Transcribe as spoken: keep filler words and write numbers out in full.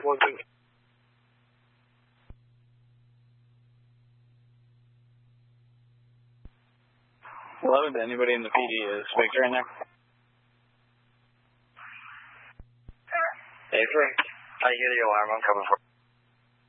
wasn't. Hello, is anybody in the P D is Victor in there? Hey, Frank. I hear the alarm. I'm coming for